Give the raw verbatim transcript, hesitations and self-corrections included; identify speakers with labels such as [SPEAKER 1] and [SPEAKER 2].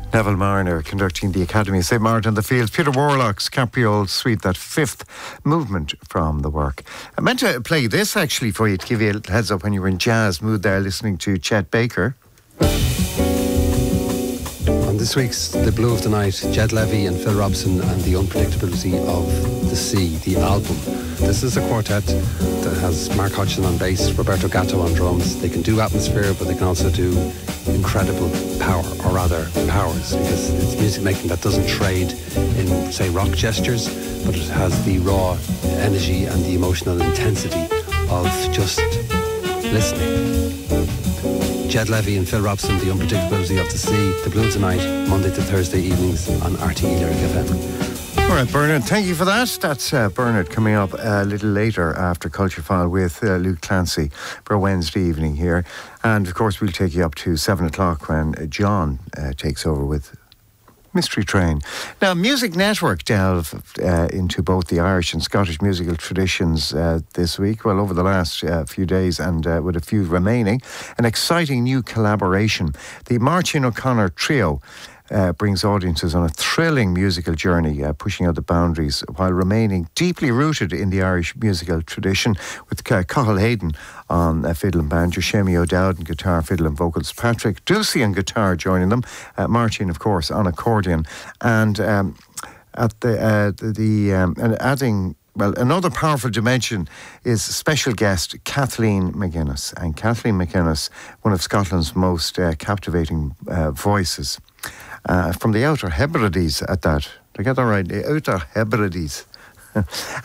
[SPEAKER 1] Neville Mariner conducting the Academy of Saint Martin in the Fields. Peter Warlock's Capriole Suite, that fifth movement from the work. I meant to play this actually for you to give you a little heads up when you were in jazz mood there listening to Chet Baker.
[SPEAKER 2] On this week's The Blue of the Night, Jed Levy and Phil Robson and the Unpredictability of the Sea, the album. This is a quartet that has Mark Hodgson on bass, Roberto Gatto on drums. They can do atmosphere, but they can also do incredible power, or rather powers, because it's music making that doesn't trade in, say, rock gestures, but it has the raw energy and the emotional intensity of just listening. Jed Levy and Phil Robson, The Unpredictability of the Sea, The Blue Tonight, Monday to Thursday evenings on R T E Lyric F M.
[SPEAKER 1] All right, Bernard, thank you for that. That's uh, Bernard coming up a little later after Culture File with uh, Luke Clancy for a Wednesday evening here. And, of course, we'll take you up to seven o'clock when John uh, takes over with Mystery Train. Now, Music Network delved uh, into both the Irish and Scottish musical traditions uh, this week, well, over the last uh, few days, and uh, with a few remaining. An exciting new collaboration. The Martin O'Connor Trio Uh, brings audiences on a thrilling musical journey, uh, pushing out the boundaries while remaining deeply rooted in the Irish musical tradition, with uh, Cathal Hayden on uh, fiddle and banjo, Shemi O'Dowd on guitar, fiddle and vocals, Patrick Ducey on guitar joining them, uh, Martin, of course, on accordion, and um, at the, uh, the, the um, and adding... Well, another powerful dimension is special guest Kathleen McGuinness. And Kathleen McGuinness, one of Scotland's most uh, captivating uh, voices. Uh, from the Outer Hebrides at that. Did I get that right? The Outer Hebrides.